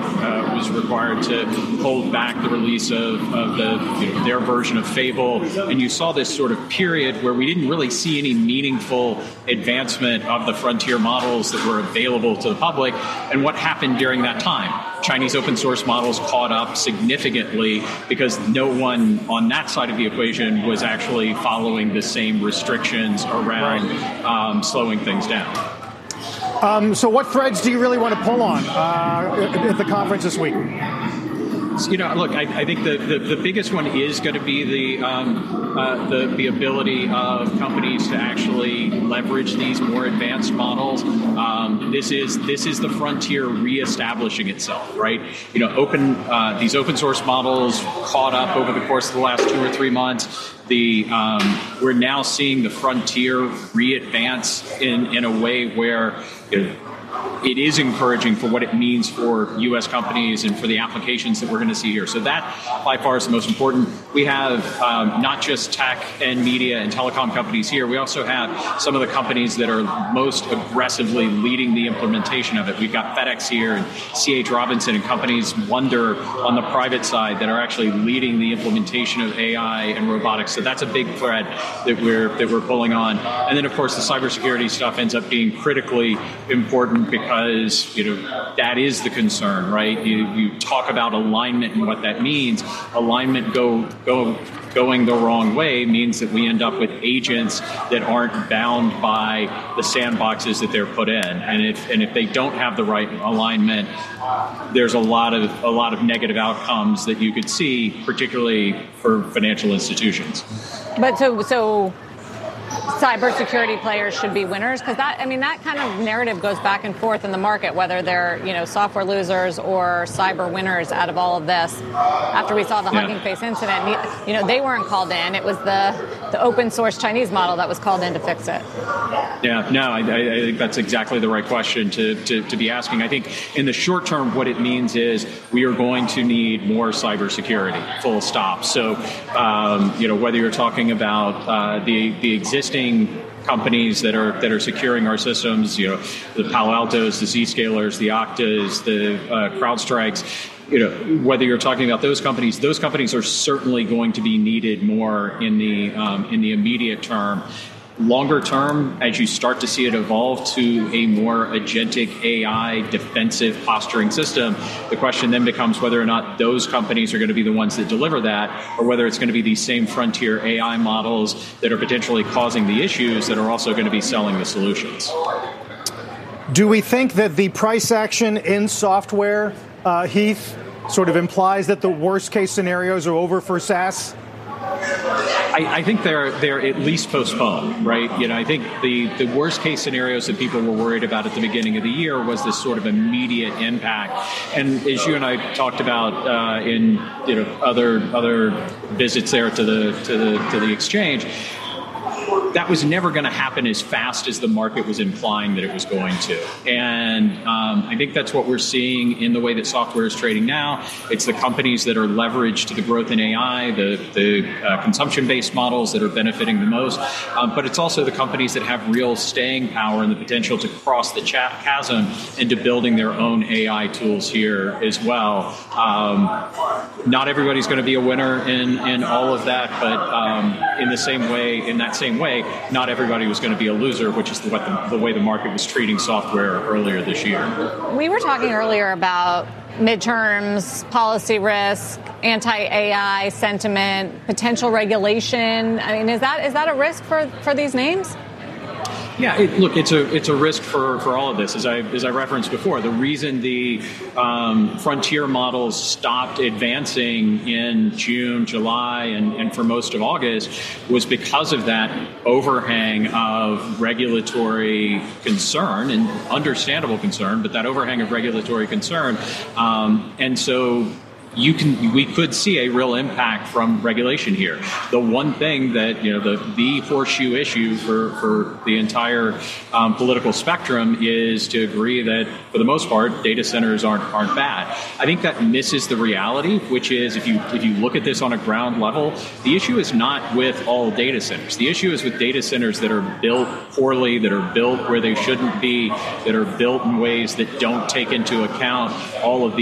was required to hold back the release of their version of Fable, and you saw this sort of period where we didn't really see any meaningful advancement of the frontier models that were available to the public. And what happened during that time? Chinese open source models caught up significantly because no one on that side of the equation was actually following the same restrictions around slowing things down. So what threads do you really want to pull on at the conference this week? Look, I think the biggest one is going to be the ability of companies to actually leverage these more advanced models. This is the frontier reestablishing itself, right? These open source models caught up over the course of the last 2 or 3 months. We're now seeing the frontier re-advance in a way where it is encouraging for what it means for U.S. companies and for the applications that we're going to see here. So that, by far, is the most important. We have not just tech and media and telecom companies here. We also have some of the companies that are most aggressively leading the implementation of it. We've got FedEx here and C.H. Robinson and companies Wonder on the private side that are actually leading the implementation of AI and robotics. So that's a big thread that we're pulling on. And then, of course, the cybersecurity stuff ends up being critically important because that is the concern, right? You talk about alignment and what that means. Alignment going the wrong way means that we end up with agents that aren't bound by the sandboxes that they're put in. And if they don't have the right alignment, there's a lot of negative outcomes that you could see, particularly for financial institutions. But so cybersecurity players should be winners, because that kind of narrative goes back and forth in the market, whether they're software losers or cyber winners out of all of this. After we saw the Hugging Face incident, they weren't called in. It was the open source Chinese model that was called in to fix it. Yeah, no, I think that's exactly the right question to be asking. I think in the short term, what it means is we are going to need more cybersecurity, full stop. So, whether you're talking about the existing companies that are securing our systems, the Palo Altos, the Zscalers, the Oktas, the CrowdStrikes, whether you're talking about those companies are certainly going to be needed more in the immediate term. Longer term, as you start to see it evolve to a more agentic AI defensive posturing system, the question then becomes whether or not those companies are going to be the ones that deliver that, or whether it's going to be these same frontier AI models that are potentially causing the issues that are also going to be selling the solutions. Do we think that the price action in software, Heath, sort of implies that the worst case scenarios are over for SaaS? I think they're at least postponed, right? I think the worst case scenarios that people were worried about at the beginning of the year was this sort of immediate impact. And as you and I talked about in other visits there to the exchange, that was never going to happen as fast as the market was implying that it was going to. And I think that's what we're seeing in the way that software is trading now. It's the companies that are leveraged to the growth in AI, the consumption-based models that are benefiting the most. But it's also the companies that have real staying power and the potential to cross the chasm into building their own AI tools here as well. Not everybody's going to be a winner in all of that, but in that same way, not everybody was going to be a loser, which is the way the market was treating software earlier this year. We were talking earlier about midterms, policy risk, anti-AI sentiment, potential regulation. Is that a risk for these names? Yeah, it's a risk for all of this. As I referenced before, the reason the frontier models stopped advancing in June, July, and for most of August was because of that overhang of regulatory concern, and understandable concern, but that overhang of regulatory concern. And so we could see a real impact from regulation here. The one thing that, the horseshoe issue for the entire political spectrum is to agree that, for the most part, data centers aren't bad. I think that misses the reality, which is if you look at this on a ground level, the issue is not with all data centers. The issue is with data centers that are built poorly, that are built where they shouldn't be, that are built in ways that don't take into account all of the